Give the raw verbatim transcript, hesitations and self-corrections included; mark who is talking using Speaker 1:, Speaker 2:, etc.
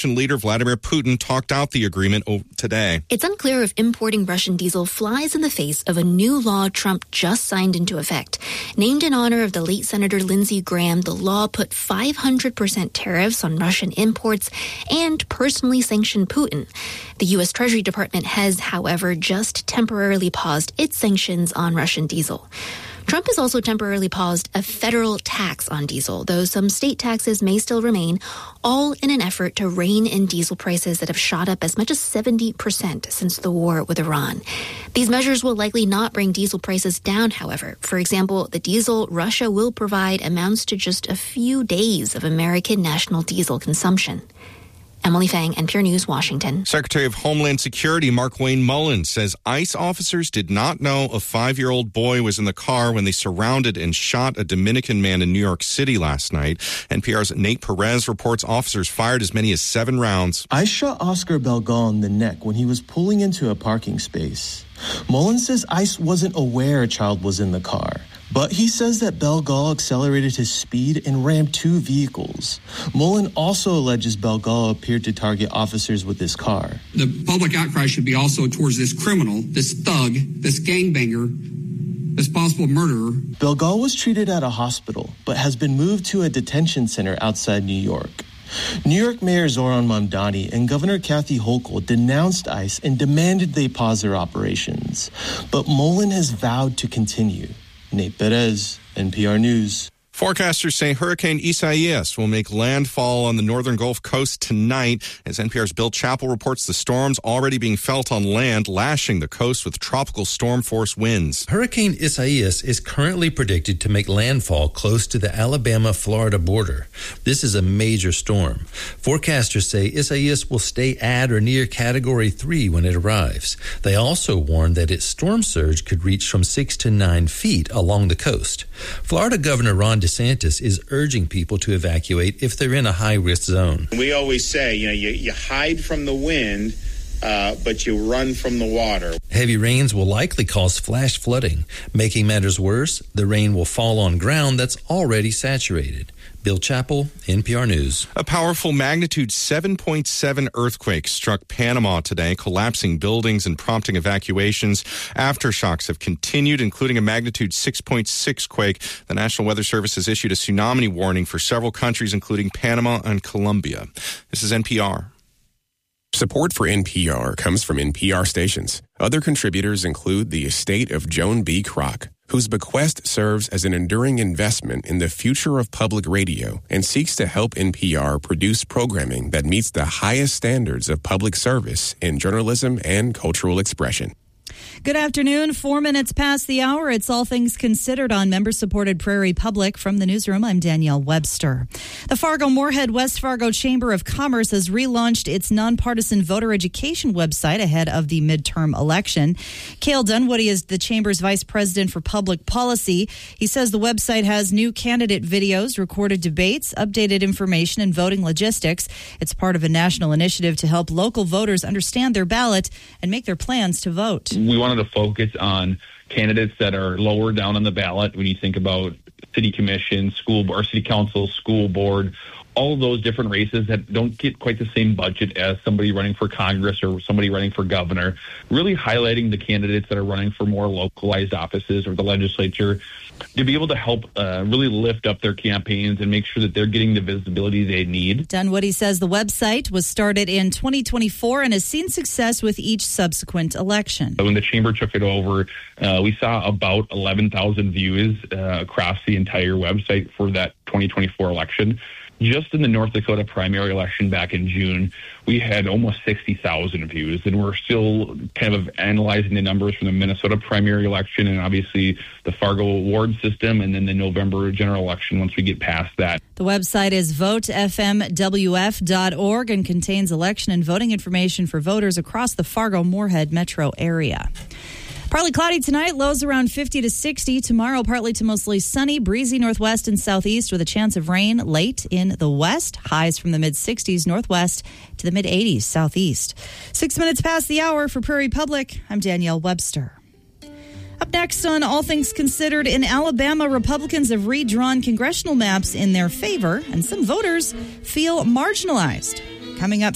Speaker 1: Russian leader Vladimir Putin talked out the agreement today.
Speaker 2: It's unclear if importing Russian diesel flies in the face of a new law Trump just signed into effect. Named in honor of the late Senator Lindsey Graham, the law put five hundred percent tariffs on Russian imports and personally sanctioned Putin. The U S Treasury Department has, however, just temporarily paused its sanctions on Russian diesel. Trump has also temporarily paused a federal tax on diesel, though some state taxes may still remain, all in an effort to rein in diesel prices that have shot up as much as seventy percent since the war with Iran. These measures will likely not bring diesel prices down, however. For example, the diesel Russia will provide amounts to just a few days of American national diesel consumption. Emily Fang, N P R News, Washington.
Speaker 1: Secretary of Homeland Security Mark Wayne Mullins says ICE officers did not know a five-year-old boy was in the car when they surrounded and shot a Dominican man in New York City last night. N P R's Nate Perez reports officers fired as many as seven rounds.
Speaker 3: ICE shot Oscar Belgal in the neck when he was pulling into a parking space. Mullins says ICE wasn't aware a child was in the car. But he says that Belgal accelerated his speed and rammed two vehicles. Mullen also alleges Belgal appeared to target officers with his car.
Speaker 4: The public outcry should be also towards this criminal, this thug, this gangbanger, this possible murderer.
Speaker 3: Belgal was treated at a hospital, but has been moved to a detention center outside New York. New York Mayor Zoran Mamdani and Governor Kathy Hochul denounced ICE and demanded they pause their operations. But Mullen has vowed to continue. Nate Perez, N P R News.
Speaker 1: Forecasters say Hurricane Isaias will make landfall on the northern Gulf Coast tonight. As N P R's Bill Chappell reports, the storm's already being felt on land, lashing the coast with tropical storm force winds.
Speaker 5: Hurricane Isaias is currently predicted to make landfall close to the Alabama-Florida border. This is a major storm. Forecasters say Isaias will stay at or near Category three when it arrives. They also warn that its storm surge could reach from six to nine feet along the coast. Florida Governor Ron DeSantis is urging people to evacuate if they're in a high-risk zone.
Speaker 6: We always say, you know, you, you hide from the wind, uh, but you run from the water.
Speaker 5: Heavy rains will likely cause flash flooding. Making matters worse, the rain will fall on ground that's already saturated. Bill Chappell, N P R News.
Speaker 1: A powerful magnitude seven point seven earthquake struck Panama today, collapsing buildings and prompting evacuations. Aftershocks have continued, including a magnitude six point six quake. The National Weather Service has issued a tsunami warning for several countries, including Panama and Colombia. This is N P R.
Speaker 7: Support for N P R comes from N P R stations. Other contributors include the estate of Joan B. Kroc, whose bequest serves as an enduring investment in the future of public radio and seeks to help N P R produce programming that meets the highest standards of public service in journalism and cultural expression.
Speaker 8: Good afternoon. Four minutes past the hour. It's All Things Considered on member-supported Prairie Public. From the newsroom, I'm Danielle Webster. The Fargo-Moorhead West Fargo Chamber of Commerce has relaunched its nonpartisan voter education website ahead of the midterm election. Cale Dunwoody is the Chamber's Vice President for Public Policy. He says the website has new candidate videos, recorded debates, updated information, and voting logistics. It's part of a national initiative to help local voters understand their ballot and make their plans to vote.
Speaker 9: We wanted to focus on candidates that are lower down on the ballot when you think about city commission, school or city council, school board, all of those different races that don't get quite the same budget as somebody running for Congress or somebody running for governor, really highlighting the candidates that are running for more localized offices or the legislature to be able to help uh, really lift up their campaigns and make sure that they're getting the visibility they need.
Speaker 8: Dunwoody says the website was started in twenty twenty-four and has seen success with each subsequent election.
Speaker 9: When the chamber took it over, uh, we saw about eleven thousand views uh, across the entire website for that twenty twenty-four election. Just in the North Dakota primary election back in June, we had almost sixty thousand views, and we're still kind of analyzing the numbers from the Minnesota primary election and obviously the Fargo award system and then the November general election once we get past that.
Speaker 8: The website is vote f m w f dot org and contains election and voting information for voters across the Fargo-Moorhead metro area. Partly cloudy tonight, lows around fifty to sixty. Tomorrow, partly to mostly sunny, breezy northwest and southeast with a chance of rain late in the west. Highs from the mid-sixties northwest to the mid-eighties southeast. Six minutes past the hour for Prairie Public, I'm Danielle Webster. Up next on All Things Considered, in Alabama, Republicans have redrawn congressional maps in their favor, and some voters feel marginalized. Coming up